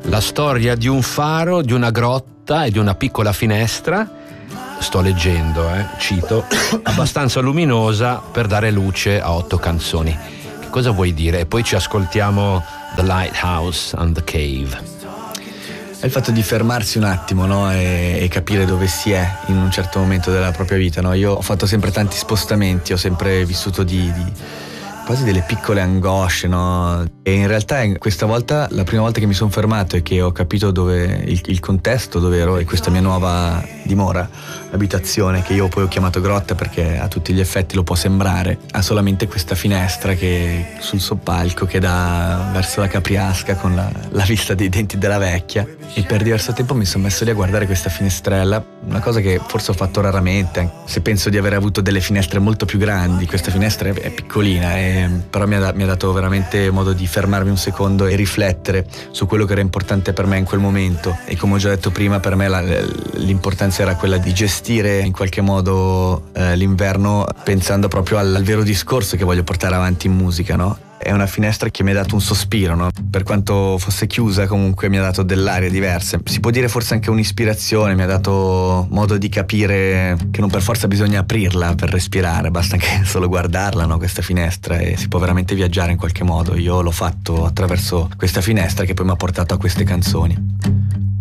La storia di un faro, di una grotta e di una piccola finestra, sto leggendo, cito, abbastanza luminosa per dare luce a 8 canzoni. Che cosa vuoi dire? E poi ci ascoltiamo The Lighthouse and the Cave. È il fatto di fermarsi un attimo, no? E capire dove si è in un certo momento della propria vita, no? Io ho fatto sempre tanti spostamenti, ho sempre vissuto di quasi delle piccole angosce, no? E in realtà questa volta, la prima volta che mi sono fermato e che ho capito dove il contesto dove ero e questa mia nuova dimora, abitazione, che io poi ho chiamato grotta perché a tutti gli effetti lo può sembrare, ha solamente questa finestra che sul soppalco che dà verso la Capriasca con la vista dei denti della vecchia, e per diverso tempo mi sono messo lì a guardare questa finestrella, una cosa che forse ho fatto raramente, se penso di aver avuto delle finestre molto più grandi. Questa finestra è piccolina, però mi ha dato veramente modo di fermarmi un secondo e riflettere su quello che era importante per me in quel momento. E come ho già detto prima, per me l'importanza era quella di gestire in qualche modo l'inverno, pensando proprio al vero discorso che voglio portare avanti in musica, no? È una finestra che mi ha dato un sospiro, no? Per quanto fosse chiusa, comunque mi ha dato dell'aria diversa. Si può dire forse anche un'ispirazione, mi ha dato modo di capire che non per forza bisogna aprirla per respirare, basta anche solo guardarla, no? Questa finestra, e si può veramente viaggiare in qualche modo. Io l'ho fatto attraverso questa finestra che poi mi ha portato a queste canzoni.